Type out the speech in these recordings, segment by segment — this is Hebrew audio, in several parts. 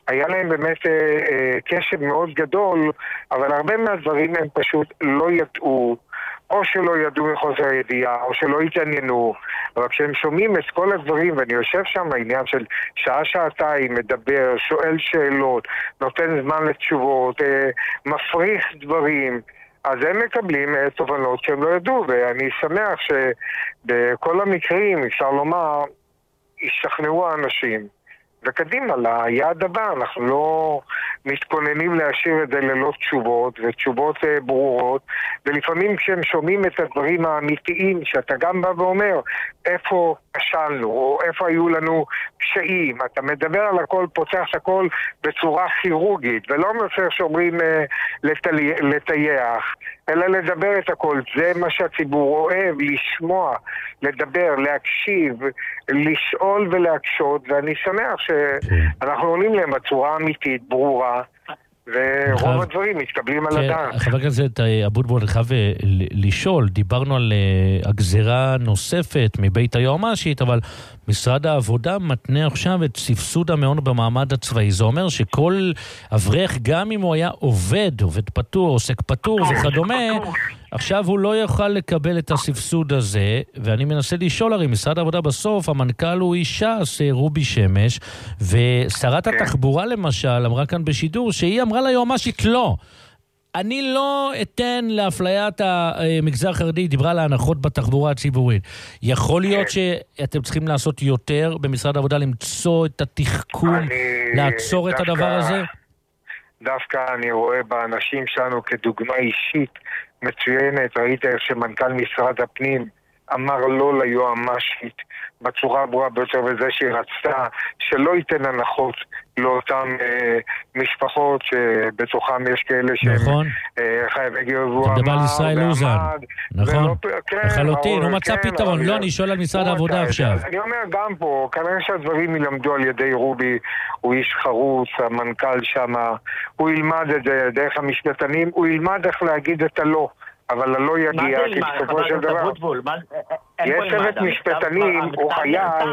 היה להם באמת קשב מאוד גדול, אבל הרבה מהדברים הם פשוט לא ידעו, או שלא ידעו מחוסר ידיעה, או שלא התעניינו. אבל כשהם שומעים את כל הדברים, ואני יושב שם העניין של שעה-שעתיים, מדבר, שואל שאלות, נותן זמן לתשובות, מפריך דברים, אז הם מקבלים תובנות שהם לא ידעו, ואני שמח שבכל המקרים, אפשר לומר, ישכנעו האנשים. וקדימה, ליעד הבא, אנחנו לא מתכוננים להשאיר את זה ללא תשובות, ותשובות ברורות, ולפעמים כשהם שומעים את הדברים האמיתיים, שאתה גם בא ואומר, איפה כשלנו, או איפה היו לנו קשיים, אתה מדבר על הכל, פותח הכל בצורה כירורגית, ולא מנסה שאומרים לטייח, אלא לדבר את הכל. זה מה שהציבור אוהב, לשמוע, לדבר, להקשיב, לשאול ולהקשות, ואני שמח שאנחנו עולים להם בצורה אמיתית, ברורה, ורוב הדברים מתקבלים על הדעת. חבר הכנסת אבוטבול, אני חייב לשאול, דיברנו על הגזרה נוספת מבית היועמ"שית, אבל משרד העבודה מתנה עכשיו את סבסוד המעון במעמד הצבאי. זה אומר שכל אברך, גם אם הוא היה עובד פטור, עוסק פטור וכדומה, עכשיו הוא לא יוכל לקבל את הסבסוד הזה, ואני מנסה לשאול, הרי משרד העבודה בסוף, המנכ"ל הוא אישה, רובי שמש, ושרת התחבורה למשל אמרה כאן בשידור, שהיא אמרה ליועמ"שית לא. אני לא אתן לאפליית המגזר החרדי, דיברה על ההנחות בתחבורה הציבורית. יכול להיות שאתם צריכים לעשות יותר במשרד העבודה, למצוא את התחכום, לעצור את הדבר הזה? דווקא אני רואה באנשים שלנו כדוגמה אישית מצוינת. ראית איך שמנכ"ל משרד הפנים אמר לא ליועמ"שית בצורה ברורה ביותר, וזה שהיא רצתה שלא ייתן הנחות לאותן משפחות שבתוכם יש כאלה שהם חייבי גיור. אתה מדבר על ישראל אוזן, נכון? לחלוטין, הוא מצא פתרון. לא, אני שואל על משרד העבודה עכשיו. אני אומר גם פה, כנראה שהדברים ילמדו על ידי רובי, הוא איש חרוץ, המנכ"ל שם, הוא ילמד את זה דרך המשפטנים, הוא ילמד איך להגיד את הלא. אבל לא יגיע, כי בסופו של דבר יש צוות משפטנים, הוא חייל.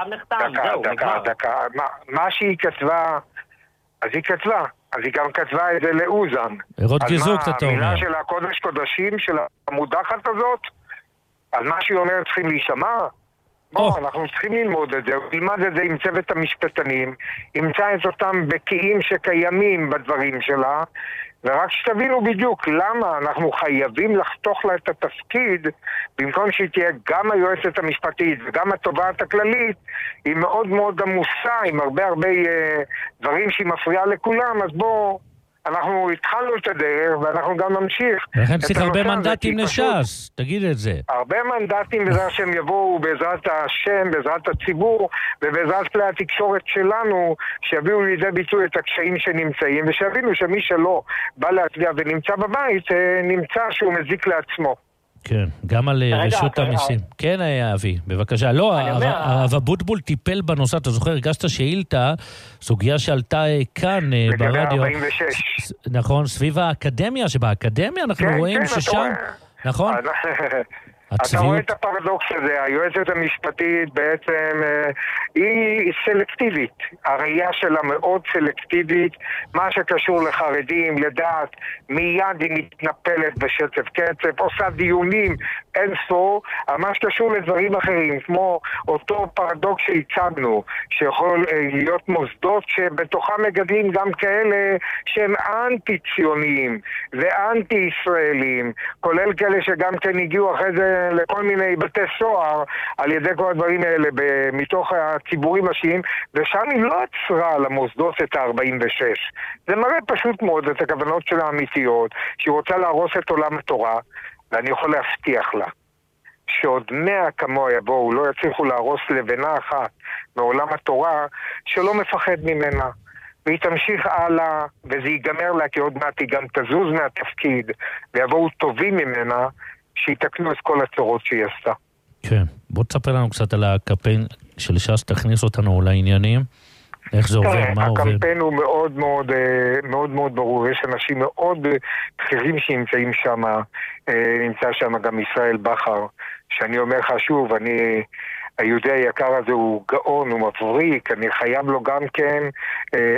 דקה, מה שהיא כתבה, אז היא כתבה, אז היא גם כתבה את זה לאוזן. ערות גזוק, אתה אומר. המילה של הקודש קודשים, של המודחת הזאת, אז מה שהיא אומרת צריכים להישמע. אנחנו צריכים ללמוד את זה, ללמד את זה עם צוות המשפטנים, ימצא את אותם בקיאים שקיימים בדברים שלה, ורק שתבינו בדיוק למה אנחנו חייבים לחתוך לה את התפקיד, במקום שהיא תהיה גם היועצת המשפטית וגם התובעת הכללית, היא מאוד מאוד עמוסה עם הרבה דברים שהיא מפריעה לכולם. אז בואו, אנחנו התחלנו את הדרך ואנחנו גם נמשיך. לכן צריך הרבה מנדטים לש"ס, תגיד את זה. הרבה מנדטים בעזרת שהם יבואו, בעזרת השם, בעזרת הציבור ובעזרת כלי התקשורת שלנו, שיביאו לידי ביטוי את הקשיים שנמצאים, ושיבינו שמי שלא בא להצביע ונמצא בבית, נמצא שהוא מזיק לעצמו. כן, גם על רשות המיסים. כן, אבי, בבקשה. לא, הרב אבוטבול טיפל בנושא, אתה זוכר, הגשת שאילתה, סוגיה שעלתה כאן ברדיו. 46. נכון, סביב האקדמיה, שבאקדמיה אנחנו רואים ששם, נכון? אתה רואה את הפרדוקס הזה, היועצת המשפטית בעצם היא סלקטיבית, הראייה שלה מאוד סלקטיבית, מה שקשור לחרדים, לדעת, מיד היא מתנפלת בשצף קצף, עושה דיונים אין ספור, אבל מה שקשור לדברים אחרים, כמו אותו פרדוקס שהצגנו, שיכול להיות מוסדות שבתוכם מגדלים גם כאלה שהם אנטי-ציוניים ואנטי-ישראלים, כולל כאלה שגם כן הגיעו אחרי זה לכל מיני בתי סוהר על ידי כל הדברים האלה מתוך הציבורים השיים, ושם היא לא עצרה על המוסדות את ה-46. זה מראה פשוט מאוד את הכוונות שלה האמיתיות, שהיא רוצה להרוס את עולם התורה, ואני יכול להבטיח לה שעוד 100 כמוה יבואו, לא יצליחו להרוס לבנה אחת מעולם התורה שלא מפחד ממנה. והיא תמשיך הלאה, וזה ייגמר לה, כי עוד מעט היא גם תזוז מהתפקיד, ויבואו טובים ממנה, שיתקנו את כל הצורות שהיא עשתה. כן, בוא תספר לנו קצת על הקמפיין של ש"ס, תכניס אותנו לעניינים, איך זה עובר, מה עובר? הקמפיין הוא מאוד מאוד, מאוד מאוד ברור, יש אנשים מאוד בכירים שנמצאים שם, נמצא שם גם ישראל בכר, שאני אומר לך שוב, היהודי היקר הזה הוא גאון, הוא מבריק, אני חייב לו גם כן